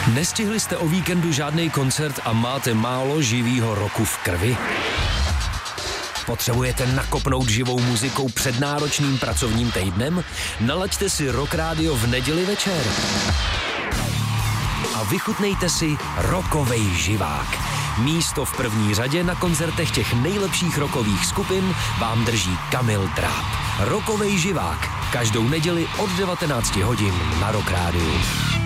Nestihli jste o víkendu žádný koncert a máte málo živýho roku v krvi? Potřebujete nakopnout živou muzikou před náročným pracovním týdnem? Nalaďte si Rock Radio v neděli večer. A vychutnejte si rockovej živák. Místo v první řadě na koncertech těch nejlepších rockových skupin vám drží Kamil Dráp. Rockovej živák. Každou neděli od 19 hodin na Rock Rádiu.